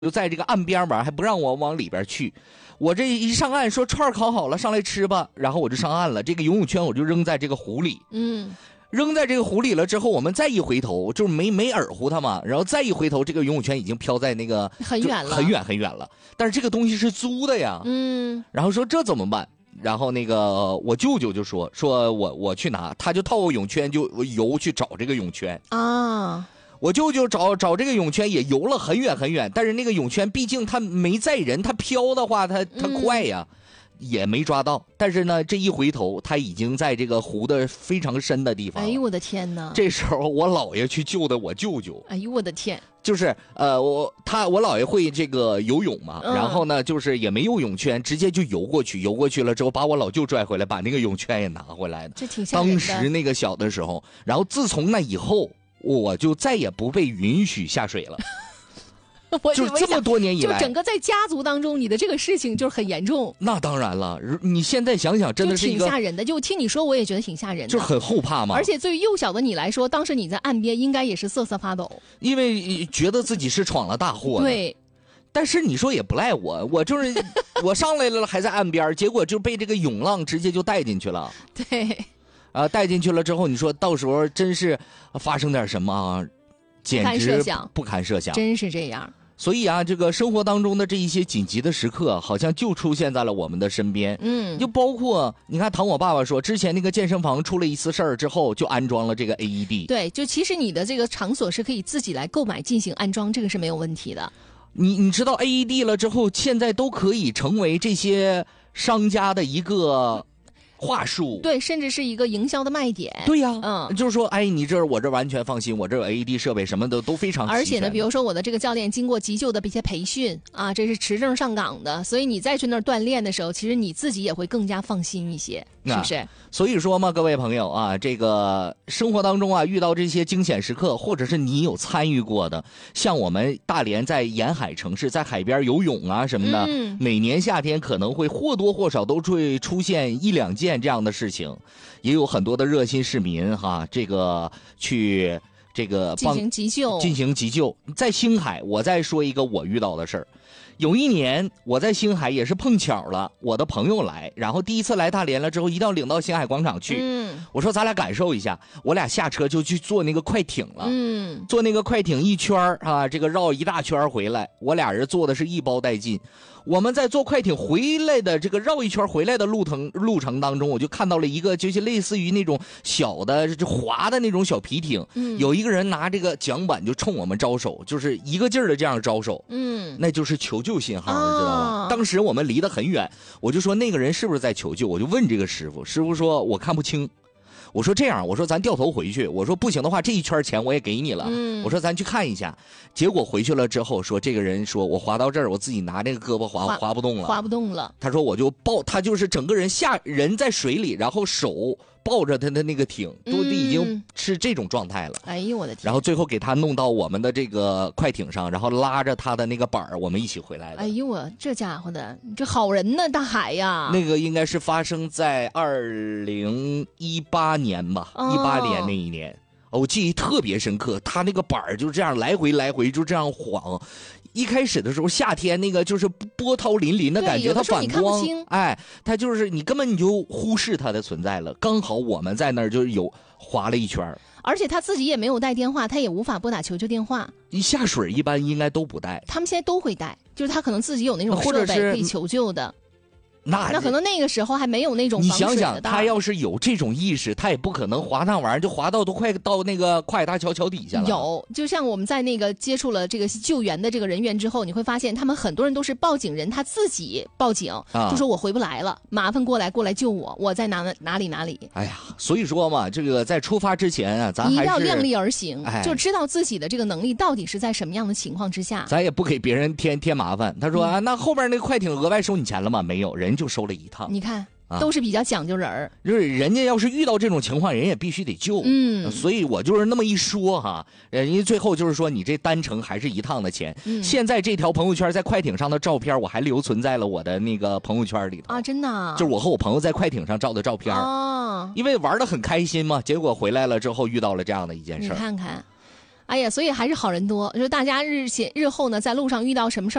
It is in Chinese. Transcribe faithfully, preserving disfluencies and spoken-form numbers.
就在这个岸边玩，还不让我往里边去。我这一上岸说串烤好了，上来吃吧。然后我就上岸了，这个游泳圈我就扔在这个湖里。 嗯， 扔在这个湖里了之后，我们再一回头，就是没没耳乎它嘛。然后再一回头，这个游泳圈已经飘在那个很远了， 很远很远了。但是这个东西是租的呀。 嗯， 然后说这怎么办？然后那个我舅舅就说说我我去拿，他就套个泳圈就游去找这个泳圈啊。 我舅舅找找这个泳圈也游了很远很远，但是那个泳圈毕竟它没载人，它飘的话它它快呀、嗯，也没抓到。但是呢，这一回头，他已经在这个湖的非常深的地方。 哎呦我的天哪！ 这时候我姥爷去救的我舅舅。 哎呦我的天！ 就是呃，我他我姥爷会这个游泳嘛、嗯，然后呢，就是也没有泳圈，直接就游过去，游过去了之后，把我老舅拽回来，把那个泳圈也拿回来的。 这挺吓人的。 当时那个小的时候，然后自从那以后。我就再也不被允许下水了。 我就这么多年以来， 就整个在家族当中，你的这个事情就是很严重。 那当然了，你现在想想，真的是一个挺吓人的。就听你说，我也觉得挺吓人的， 就很后怕嘛。 而且对于幼小的你来说，当时你在岸边应该也是瑟瑟发抖， 因为觉得自己是闯了大祸。 对。 但是你说也不赖我，我就是我上来了还在岸边，结果就被这个涌浪直接就带进去了。 对。 啊，带进去了之后，你说到时候真是发生点什么啊，简直不堪设想， 真是这样。 所以啊，这个生活当中的这一些紧急的时刻，好像就出现在了我们的身边。 嗯， 就包括你看，唐我爸爸说，之前那个健身房出了一次事儿之后，就安装了这个 A E D。 对，就其实你的这个场所是可以自己来购买进行安装，这个是没有问题的。 你你知道 A E D 了之后，现在都可以成为这些商家的一个。话术对，甚至是一个营销的卖点。 对呀、 啊， 嗯，就是说，哎，你这我这完全放心，我这有 A E D 设备什么的都非常齐全。 而且呢，比如说我的这个教练经过急救的一些培训啊，这是持证上岗的，所以你再去那儿锻炼的时候，其实你自己也会更加放心一些，是不是？啊、 所以说嘛，各位朋友啊，这个生活当中啊，遇到这些惊险时刻，或者是你有参与过的，像我们大连在沿海城市，在海边游泳啊什么的， 嗯、 每年夏天可能会或多或少都会出现一两件这样的事情。也有很多的热心市民哈，这个去这个进行急救， 进行急救。在星海，我再说一个我遇到的事儿。有一年我在星海也是碰巧了，我的朋友来，然后第一次来大连了之后，一定要领到星海广场去。 嗯， 我说咱俩感受一下，我俩下车就去坐那个快艇了。 嗯， 坐那个快艇一圈啊，这个绕一大圈回来，我俩人坐的是一包带劲。我们在坐快艇回来的这个绕一圈回来的路程路程当中，我就看到了一个就是类似于那种小的就滑的那种小皮艇， 嗯， 有一个人拿这个桨板就冲我们招手，就是一个劲儿的这样招手， 嗯， 那就是求救信号，你知道吗？ 啊、 当时我们离得很远，我就说那个人是不是在求救？我就问这个师傅，师傅说我看不清。我说这样，我说咱掉头回去，我说不行的话，这一圈钱我也给你了。 嗯， 我说咱去看一下。结果回去了之后，说这个人说我滑到这儿，我自己拿这个胳膊滑滑, 滑不动了， 滑不动了。 他说我就抱，他就是整个人下人在水里，然后手抱着他的那个艇，都已经是这种状态了。 哎呦我的天！ 然后最后给他弄到我们的这个快艇上，然后拉着他的那个板儿，我们一起回来的。 哎呦我这家伙的，这好人呢，大海呀！ 那个应该是发生在二零一八年吧，一八、哦、年那一年。我记忆特别深刻，他那个板儿就这样来回来回就这样晃。一开始的时候，夏天那个就是波涛粼粼的感觉，它反光，哎，它就是你根本你就忽视它的存在了。刚好我们在那儿就是有滑了一圈， 而且他自己也没有带电话，他也无法拨打求救电话。 一下水一般应该都不带， 他们现在都会带，就是他可能自己有那种设备可以求救的。 那那可能那个时候还没有那种防水的。 你想想，他要是有这种意识，他也不可能滑那玩意儿，就滑到都快到那个跨海大桥桥底下了。 有，就像我们在那个接触了这个救援的这个人员之后，你会发现他们很多人都是报警人他自己报警，啊、就说我回不来了，麻烦过来过来救我，我在哪哪里哪里。 哎呀，所以说嘛，这个在出发之前啊，咱还是一定要量力而行， 哎、 就知道自己的这个能力到底是在什么样的情况之下。 咱也不给别人添添麻烦。他说、嗯、啊，那后边那个快艇额外收你钱了吗？没有，人就收了一趟。 你看，都是比较讲究人儿、 啊，就是人家要是遇到这种情况，人也必须得救。 嗯， 所以我就是那么一说哈，人家最后就是说你这单程还是一趟的钱。 嗯， 现在这条朋友圈在快艇上的照片，我还留存在了我的那个朋友圈里头啊，真的、啊， 就是我和我朋友在快艇上照的照片哦， 因为玩得很开心嘛，结果回来了之后遇到了这样的一件事。 你看看。 哎呀，所以还是好人多。就是大家日前日后呢，在路上遇到什么事儿。